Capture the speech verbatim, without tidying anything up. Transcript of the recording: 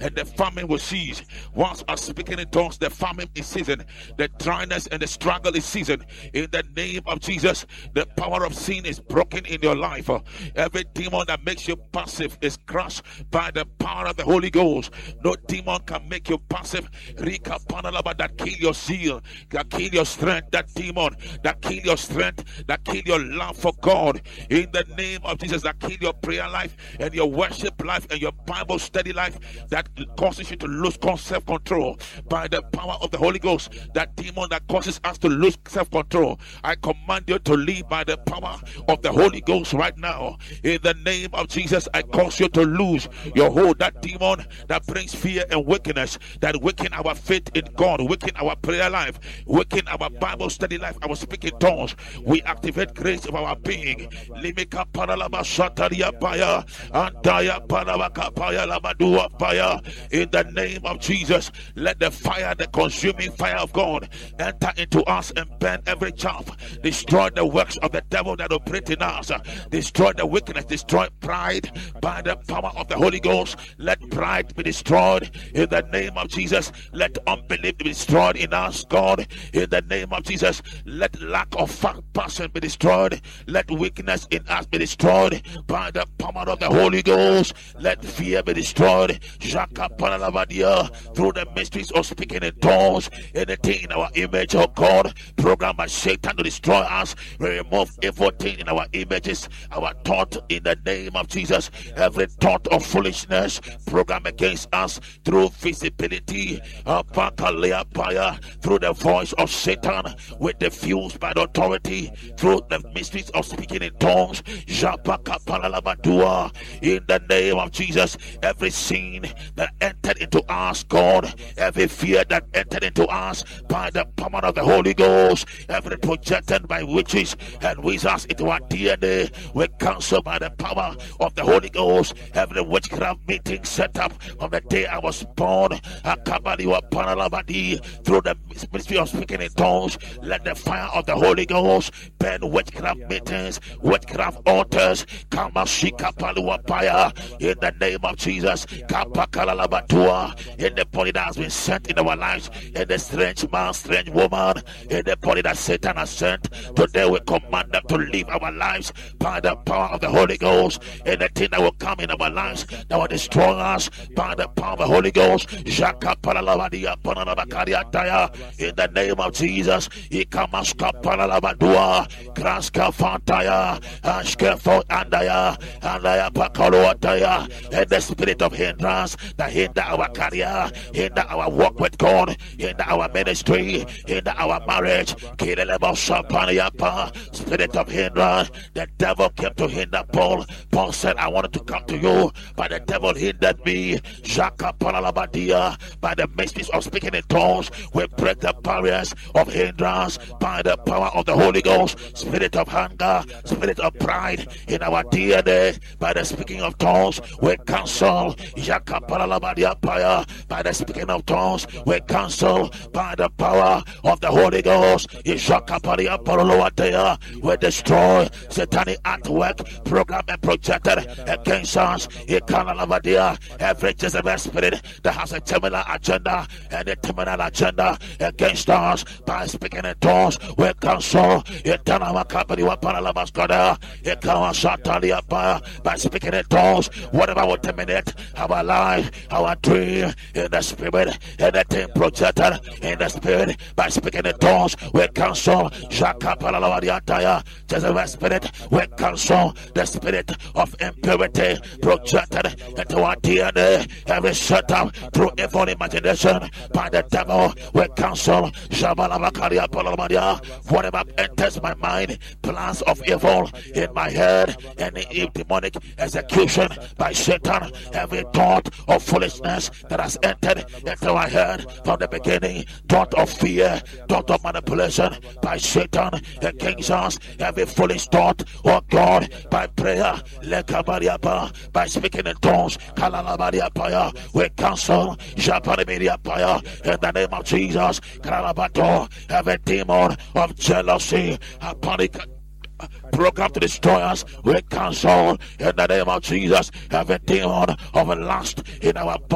and the famine will cease. Once I'm speaking in tongues, the famine is season, the dryness and the struggle is season. In the name of Jesus, the power of sin is broken in your life. Every demon that makes you passive is crushed by the power of the Holy Ghost. No demon can make you passive. Rika Panalaba, that kill your zeal, that kill your strength, that demon that kill your strength, that kill your love for God. In the name of Jesus, that kill your prayer life and your worship life and your Bible study life, that causes you to lose self-control by the power of the Holy Ghost. That demon that causes us to lose self-control, I command you to leave by the power of the Holy Ghost right now. In the name of Jesus, I cause you to lose your hold. That demon that brings fear and wickedness, that weaken our faith in God, weaken our prayer life, weaken our Bible study life, our speaking tongues. We activate grace of our being. Limika paralaba shataria paya, andaya paravaka paya labadua paya. In the name of Jesus, let the fire, the consuming fire of God, enter into us and burn every chaff. Destroy the works of the devil that operate in us. Destroy the wickedness. Destroy pride by the power of the Holy Ghost. Let pride be destroyed in the name of Jesus. Let unbelief be destroyed in us, God. In the name of Jesus, let lack of fact passion be destroyed. Let weakness in us be destroyed by the power of the Holy Ghost. Let fear be destroyed. Shaka Panalabadia, through the mysteries of speaking in tongues, anything in our image, oh God, programmed by Satan to destroy us. We remove everything in our images, our thought in the name of Jesus. Every thought of foolishness programmed against us through visibility, uh, through the voice of Satan, with diffused by the authority through the mysteries of speaking in tongues. In the name of Jesus, every sin that entered into us, God, every fear that entered into us by the power of the Holy Ghost, every projected by witches and wizards into our D N A, we cancel by the power of the Holy Ghost. Every witchcraft meeting set up from the day I was born, through the ministry of speaking in tongues, let the fire of the Holy Ghost burn witchcraft meetings, witchcraft altars. In the name of Jesus, in the body that has been sent in our lives, in the strange man, strange woman, in the body that Satan has sent, today we command them to leave our lives by the power of the Holy Ghost. Anything that will come in our lives that will destroy us by the power of the Holy Ghost. In the name of Jesus, Kraska Fantaya, Ashkefo Andaya, Andaya Pakaloataya, and the spirit of hindrance that hinder our career, hinder our walk with God, hinder our ministry, hinder our marriage. Spirit of hindrance, the devil came to hinder Paul. Paul said, I wanted to come to you, but the devil hindered me. By the mysteries of speaking in tongues, we break the barriers of hindrance by the power of the Holy Ghost. Spirit of hunger, spirit of pride in our D N A, by the speaking of tongues, we cancel. By the speaking of tongues, we cancel by the power of the Holy Ghost. We destroy satanic artwork, program and projected against us. Every Jezebel spirit that has a terminal agenda and a terminal agenda against us, by speaking in tongues, we cancel. By speaking in tongues, whatever will terminate our life, our dream in the spirit, anything projected in the spirit, by speaking in tongues, we cancel. Jezebel spirit, we cancel the spirit of impurity projected into our D N A, every setup through evil imagination by the devil, we cancel. Whatever enters my mind, plans of evil in my head, any demonic execution by Satan, every thought of foolishness that has entered into my head from the beginning, thought of fear, thought of manipulation by Satan against us, every foolish thought, oh God, by prayer, by speaking in tongues, we cancel in the name of Jesus. Every demon of jealousy, panic, program to destroy us, we cancel in the name of Jesus. Every demon of lust in our body,